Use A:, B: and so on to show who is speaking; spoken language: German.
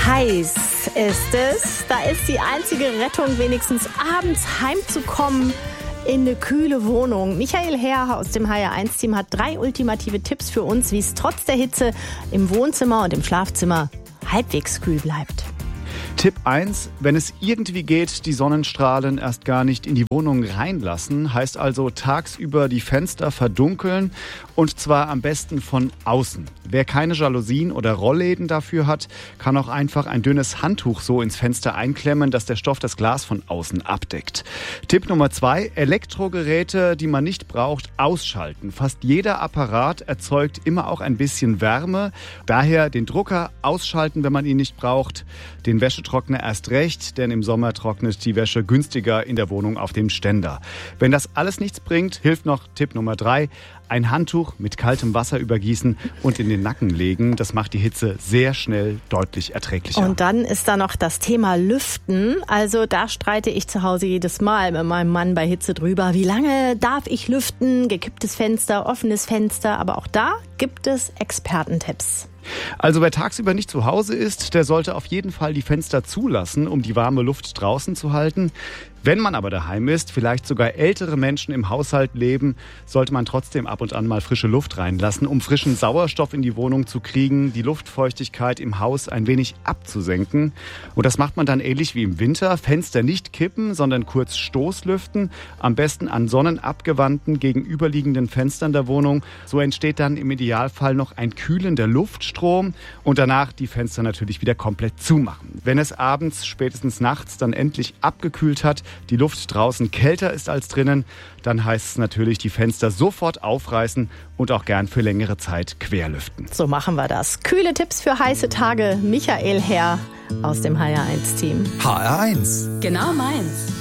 A: Heiß ist es. Da ist die einzige Rettung, wenigstens abends heimzukommen in eine kühle Wohnung. Michael Herr aus dem HR1-Team hat 3 ultimative Tipps für uns, wie es trotz der Hitze im Wohnzimmer und im Schlafzimmer halbwegs kühl bleibt.
B: Tipp 1, wenn es irgendwie geht, die Sonnenstrahlen erst gar nicht in die Wohnung reinlassen. Heißt also tagsüber die Fenster verdunkeln und zwar am besten von außen. Wer keine Jalousien oder Rollläden dafür hat, kann auch einfach ein dünnes Handtuch so ins Fenster einklemmen, dass der Stoff das Glas von außen abdeckt. Tipp Nummer 2, Elektrogeräte, die man nicht braucht, ausschalten. Fast jeder Apparat erzeugt immer auch ein bisschen Wärme. Daher den Drucker ausschalten, wenn man ihn nicht braucht. Den Wäschetrockner erst recht, denn im Sommer trocknet die Wäsche günstiger in der Wohnung auf dem Ständer. Wenn das alles nichts bringt, hilft noch Tipp Nummer 3, ein Handtuch mit kaltem Wasser übergießen und in den Nacken legen. Das macht die Hitze sehr schnell deutlich erträglicher.
A: Und dann ist da noch das Thema Lüften. Also da streite ich zu Hause jedes Mal mit meinem Mann bei Hitze drüber. Wie lange darf ich lüften? Gekipptes Fenster, offenes Fenster. Aber auch da gibt es Expertentipps.
B: Also wer tagsüber nicht zu Hause ist, der sollte auf jeden Fall die Fenster zulassen, um die warme Luft draußen zu halten. Wenn man aber daheim ist, vielleicht sogar ältere Menschen im Haushalt leben, sollte man trotzdem ab und an mal frische Luft reinlassen, um frischen Sauerstoff in die Wohnung zu kriegen, die Luftfeuchtigkeit im Haus ein wenig abzusenken. Und das macht man dann ähnlich wie im Winter. Fenster nicht kippen, sondern kurz Stoßlüften. Am besten an sonnenabgewandten gegenüberliegenden Fenstern der Wohnung. So entsteht dann im Idealfall noch ein kühlender Luftstrom und danach die Fenster natürlich wieder komplett zumachen. Wenn es abends, spätestens nachts dann endlich abgekühlt hat, die Luft draußen kälter ist als drinnen, dann heißt es natürlich, die Fenster sofort aufreißen und auch gern für längere Zeit querlüften.
A: So machen wir das. Kühle Tipps für heiße Tage. Michael Herr aus dem HR1-Team.
C: HR1.
D: Genau meins.